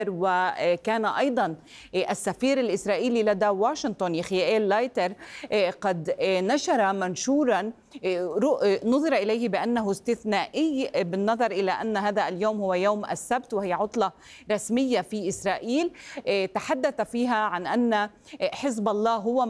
وكان أيضا السفير الإسرائيلي لدى واشنطن يخيئيل لايتر قد نشر منشورا نظر إليه بأنه استثنائي بالنظر إلى أن هذا اليوم هو يوم السبت وهي عطلة رسمية في إسرائيل. تحدث فيها عن أن حزب الله هو